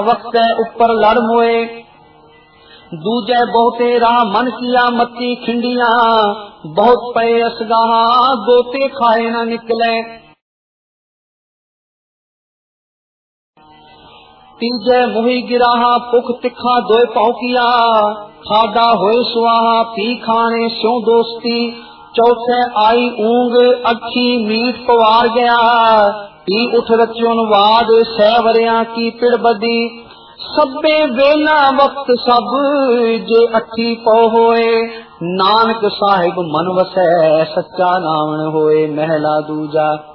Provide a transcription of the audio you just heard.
वक्त ऊपर लड़ मोए। दूजे बहुते राह मन किया मत्ती खिंडिया, बहुत पे असगाहा गोते खाए न निकले। तीजे मुही गिराहा पुख तिखा दोए पौकिया, खादा होए सुहा पी खाने स्यों दोस्ती। चौथे आई ऊंग अखी मीठ पवार गया, पी उठ रचुन वाद सैवरिया की पिड़ बदी। सबे वेला वक्त सब जे अठी पौ होए, नानक साहिब मन वसै सच्चा नावण होए। महला दूजा।